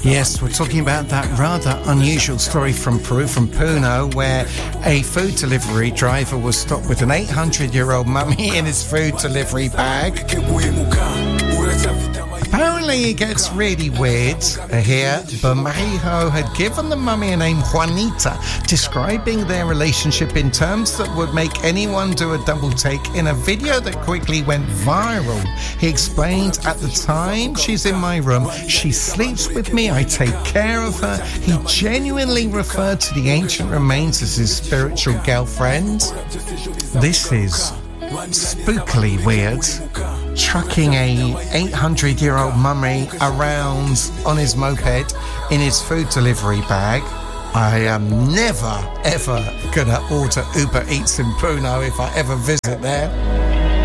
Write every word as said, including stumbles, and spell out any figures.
Yes, we're talking about that rather unusual story from Peru, from Puno, where a food delivery driver was stopped with an eight hundred year old mummy in his food delivery bag. Apparently it gets really weird here. Bermejo had given the mummy a name Juanita, describing their relationship in terms that would make anyone do a double take in a video that quickly went viral. He explained, at the time she's in my room, she sleeps with me, I take care of her. He genuinely referred to the ancient remains as his spiritual girlfriend. This is spookily weird. Trucking a eight hundred year old mummy around on his moped in his food delivery bag. I am never ever gonna order Uber Eats in Puno if I ever visit there.